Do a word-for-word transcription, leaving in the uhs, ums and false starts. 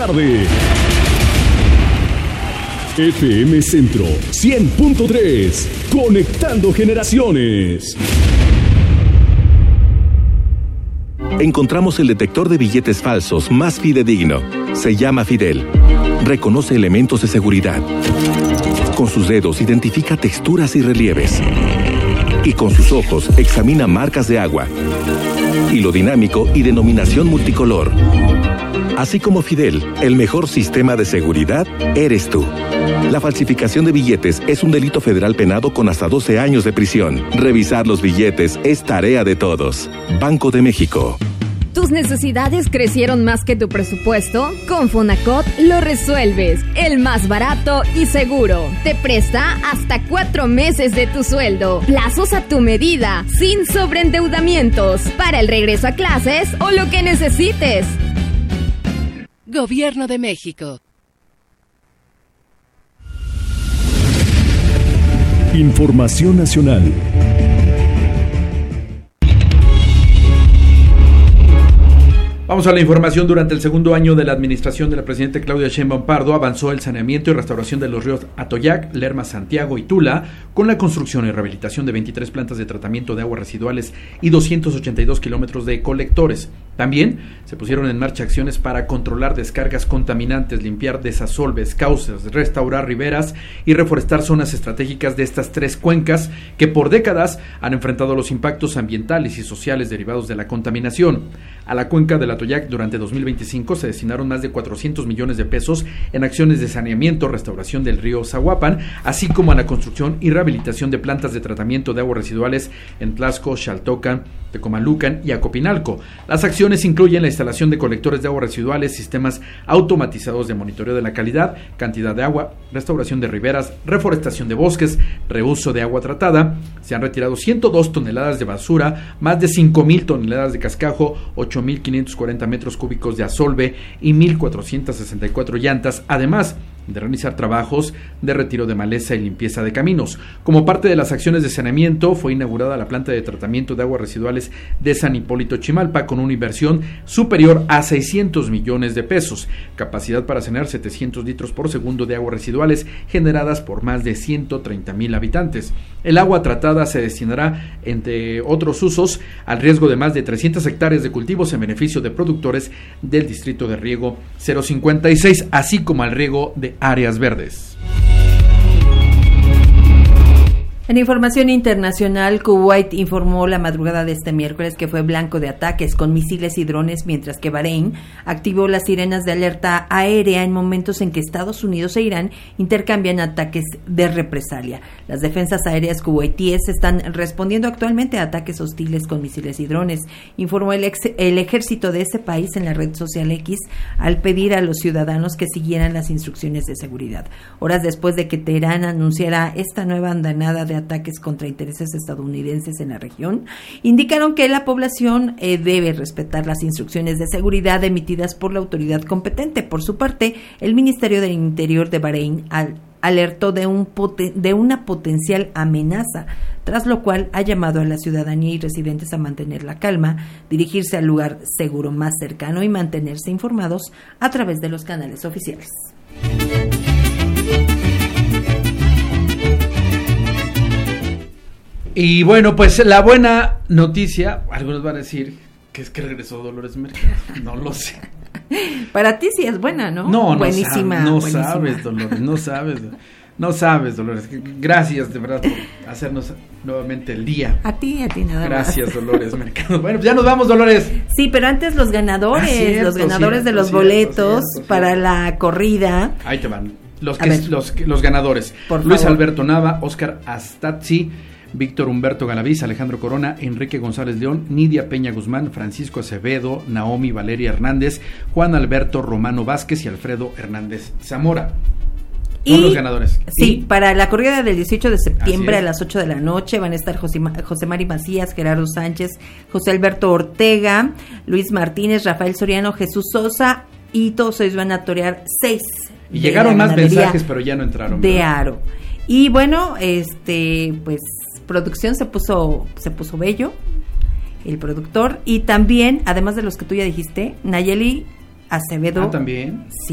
tarde. F M Centro cien punto tres, conectando generaciones. Encontramos el detector de billetes falsos más fidedigno. Se llama Fidel. Reconoce elementos de seguridad. Con sus dedos identifica texturas y relieves. Y con sus ojos examina marcas de agua. Hilo dinámico y denominación multicolor. Así como Fidel, el mejor sistema de seguridad eres tú. La falsificación de billetes es un delito federal penado con hasta doce años de prisión. Revisar los billetes es tarea de todos. Banco de México. ¿Tus necesidades crecieron más que tu presupuesto? Con Fonacot lo resuelves. El más barato y seguro. Te presta hasta cuatro meses de tu sueldo. Plazos a tu medida, sin sobreendeudamientos. Para el regreso a clases o lo que necesites. Gobierno de México. Información nacional. Vamos a la información. Durante el segundo año de la administración de la presidenta Claudia Sheinbaum Pardo, avanzó el saneamiento y restauración de los ríos Atoyac, Lerma, Santiago y Tula, con la construcción y rehabilitación de veintitrés plantas de tratamiento de aguas residuales y doscientos ochenta y dos kilómetros de colectores. También se pusieron en marcha acciones para controlar descargas contaminantes, limpiar desasolves, cauces, restaurar riberas y reforestar zonas estratégicas de estas tres cuencas que por décadas han enfrentado los impactos ambientales y sociales derivados de la contaminación. A la cuenca del Atoyac durante dos mil veinticinco se destinaron más de cuatrocientos millones de pesos en acciones de saneamiento, restauración del río Zaguapan, así como a la construcción y rehabilitación de plantas de tratamiento de aguas residuales en Tlaxco, Xaltocan, Tecomalucan y Acopinalco. Las acciones incluyen la instalación de colectores de aguas residuales, sistemas automatizados de monitoreo de la calidad, cantidad de agua, restauración de riberas, reforestación de bosques, reuso de agua tratada. Se han retirado ciento dos toneladas de basura, más de cinco mil toneladas de cascajo, ocho mil quinientos cuarenta metros cúbicos de asolve y mil cuatrocientas sesenta y cuatro llantas, además de realizar trabajos de retiro de maleza y limpieza de caminos. Como parte de las acciones de saneamiento, fue inaugurada la planta de tratamiento de aguas residuales de San Hipólito Chimalpa con una inversión superior a seiscientos millones de pesos, capacidad para sanear setecientos litros por segundo de aguas residuales generadas por más de ciento treinta mil habitantes. El agua tratada se destinará, entre otros usos, al riesgo de más de trescientas hectáreas de cultivos en beneficio de productores del distrito de riego cero cincuenta y seis, así como al riego de áreas verdes. En información internacional, Kuwait informó la madrugada de este miércoles que fue blanco de ataques con misiles y drones, mientras que Bahrein activó las sirenas de alerta aérea en momentos en que Estados Unidos e Irán intercambian ataques de represalia. Las defensas aéreas kuwaitíes están respondiendo actualmente a ataques hostiles con misiles y drones, informó el, ex, el ejército de ese país en la red social X al pedir a los ciudadanos que siguieran las instrucciones de seguridad. Horas después de que Teherán anunciara esta nueva andanada de ataques contra intereses estadounidenses en la región, indicaron que la población eh, debe respetar las instrucciones de seguridad emitidas por la autoridad competente. Por su parte, el Ministerio del Interior de Bahrein al, alertó de, un poten, de una potencial amenaza, tras lo cual ha llamado a la ciudadanía y residentes a mantener la calma, dirigirse al lugar seguro más cercano y mantenerse informados a través de los canales oficiales. Y bueno, pues la buena noticia, algunos van a decir que es que regresó Dolores Mercado, no lo sé. Para ti sí es buena, ¿no? No, buenísima, no, sab- no buenísima. sabes, Dolores, no sabes, no sabes, Dolores. Gracias de verdad por hacernos nuevamente el día. A ti, a ti nada Gracias, más. Dolores Mercado. Bueno, pues ya nos vamos, Dolores. Sí, pero antes los ganadores, Ah, cierto, los ganadores cierto, de los cierto, boletos cierto, para cierto. la corrida. Ahí te van. Los A que, ver. los, los ganadores. Por Luis favor. Alberto Nava, Oscar Astazzi, Víctor Humberto Galaviz, Alejandro Corona, Enrique González León, Nidia Peña Guzmán, Francisco Acevedo, Naomi Valeria Hernández, Juan Alberto Romano Vázquez y Alfredo Hernández Zamora. Son Y, los ganadores. Sí, Y, para la corrida del dieciocho de septiembre Así a es. las ocho de la noche van a estar José, José Mari Macías, Gerardo Sánchez, José Alberto Ortega, Luis Martínez, Rafael Soriano, Jesús Sosa, y todos ellos van a torear seis. y llegaron más mensajes, pero ya no entraron. De ¿verdad? Aro. Y bueno, este, pues producción se puso, se puso bello, el productor, y también, además de los que tú ya dijiste, Nayeli Acevedo. Ah, también. Sí.